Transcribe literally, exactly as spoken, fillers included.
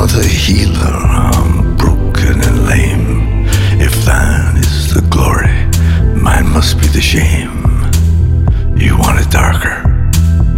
not a healer, I'm broken and lame. If thine is the glory, mine must be the shame. You want it darker,